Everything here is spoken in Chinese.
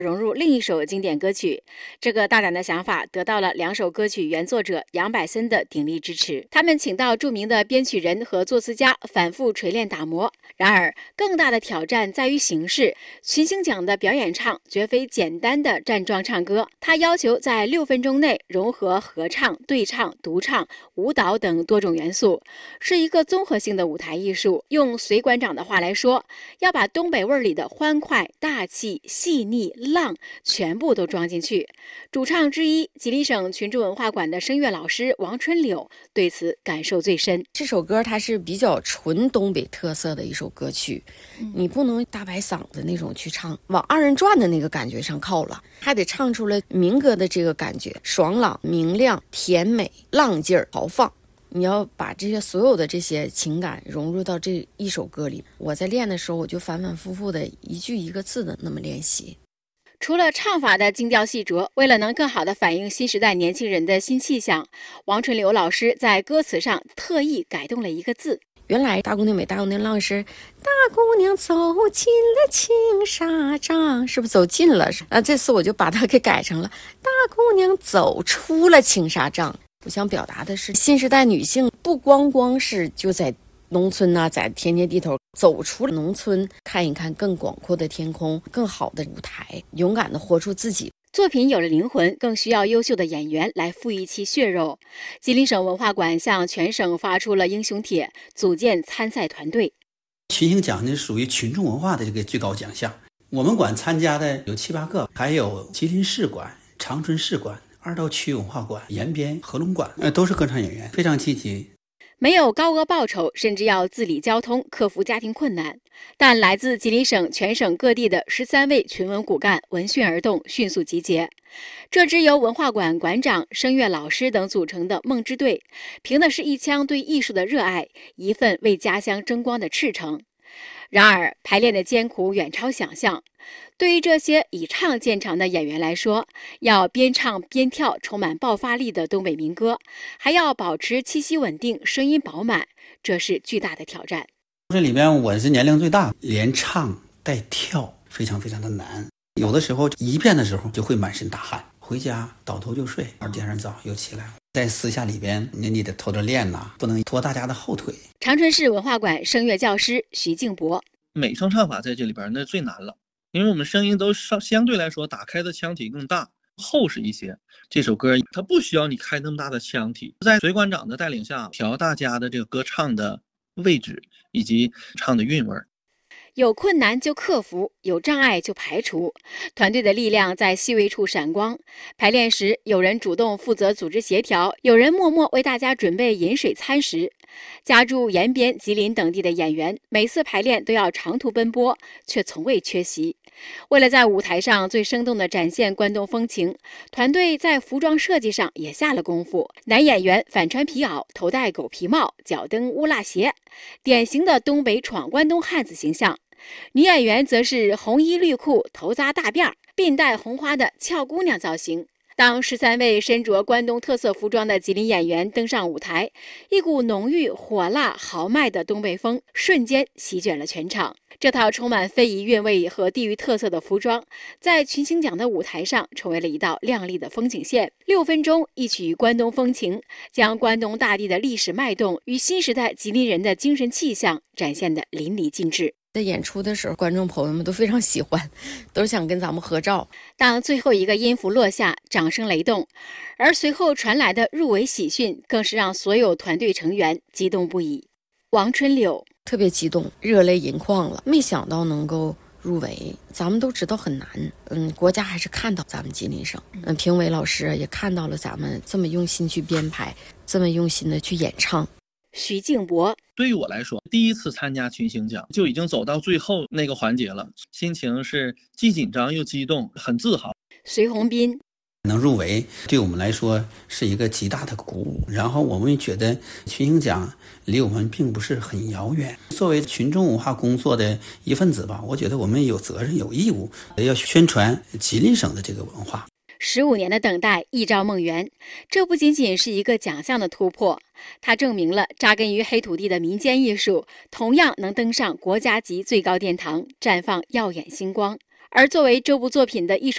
融入另一首经典歌曲。这个大胆的想法得到了2首歌曲原作者杨百森的鼎力支持。他们请到著名的编曲人和作词家反复锤炼打磨。然而，更大的挑战在于形式。群星奖的表演唱绝非简单的站桩唱歌，他要求在6分钟内融合合唱、对唱、独唱、舞蹈等多种元素，是一个综合性的舞台艺术。用隋馆长的话来说，要把东北味里的欢快、大气、细腻、浪全部都装进去。主唱之一，吉林省群众文化馆的声乐老师王春柳对此感受最深。 这首歌它是比较纯东北特色的一首歌曲，你不能大白嗓子那种去唱，往2人转的那个感觉上靠了，还得唱出了民歌的这个感觉，爽朗、明亮、甜美、浪劲儿、豪放。你要把这些所有的这些情感融入到这一首歌里。我在练的时候，我就反反复复的一句一个字的那么练习。 除了唱法的精雕细琢，为了能更好地反映新时代年轻人的新气象，王春柳老师在歌词上特意改动了一个字。 原来大姑娘美大姑娘浪是大姑娘走进了青纱帐，是不是走近了？这次我就把它给改成了大姑娘走出了青纱帐。我想表达的是，新时代女性不光是就在农村啊，在田间地头，走出了农村，看一看更广阔的天空，更好的舞台，勇敢地活出自己。 作品有了灵魂，更需要优秀的演员来赋予其血肉。吉林省文化馆向全省发出了英雄帖，组建参赛团队。 群星奖呢属于群众文化的这个最高奖项，我们馆参加的有7、8个，还有吉林市馆、长春市馆、2道区文化馆、延边、合龙馆，都是歌唱演员，非常积极。 没有高额报酬，甚至要自理交通，克服家庭困难。但来自吉林省全省各地的13位群文骨干闻讯而动，迅速集结。这支由文化馆馆长、声乐老师等组成的梦之队，凭的是一腔对艺术的热爱，一份为家乡争光的赤诚。然而，排练的艰苦远超想象。对于这些以唱见长的演员来说，要边唱边跳充满爆发力的东北民歌，还要保持气息稳定、声音饱满，这是巨大的挑战。 这里边我是年龄最大，连唱带跳非常非常的难。有的时候一遍的时候就会满身大汗，回家倒头就睡，第二天早又起来了。在私下里边你得偷着练呐，不能拖大家的后腿。 长春市文化馆声乐教师徐静博， 美声唱法在这里边那最难了，因为我们声音都相对来说打开的腔体更大，厚实一些。这首歌它不需要你开那么大的腔体，在隋馆长的带领下，调大家的这个歌唱的位置以及唱的韵味。 有困难就克服，有障碍就排除。团队的力量在细微处闪光。排练时，有人主动负责组织协调，有人默默为大家准备饮水餐食。家住延边、吉林等地的演员，每次排练都要长途奔波，却从未缺席。为了在舞台上最生动地展现关东风情，团队在服装设计上也下了功夫。男演员反穿皮袄，头戴狗皮帽，脚蹬乌拉鞋，典型的东北闯关东汉子形象。女演员则是红衣绿裤，头扎大辫，鬓戴红花的俏姑娘造型。当13位身着关东特色服装的吉林演员登上舞台，一股浓郁、火辣、豪迈的东北风瞬间席卷了全场。这套充满非遗韵味和地域特色的服装，在群星奖的舞台上成为了一道亮丽的风景线。6分钟，一曲关东风情，将关东大地的历史脉动与新时代吉林人的精神气象展现得淋漓尽致。 在演出的时候，观众朋友们都非常喜欢，都想跟咱们合照。 当最后一个音符落下，掌声雷动，而随后传来的入围喜讯更是让所有团队成员激动不已。王春柳特别激动，热泪盈眶了，没想到能够入围。咱们都知道很难，国家还是看到咱们吉林省，评委老师也看到了咱们这么用心去编排，这么用心的去演唱。 徐静博， 对于我来说，第一次参加群星奖就已经走到最后那个环节了，心情是既紧张又激动，很自豪。 隋宏斌， 能入围对我们来说是一个极大的鼓舞，然后我们觉得群星奖离我们并不是很遥远。作为群众文化工作的一份子吧，我觉得我们有责任有义务要宣传吉林省的这个文化。 15年的等待一朝梦圆，这不仅仅是一个奖项的突破，它证明了扎根于黑土地的民间艺术同样能登上国家级最高殿堂，绽放耀眼星光。而作为这部作品的艺术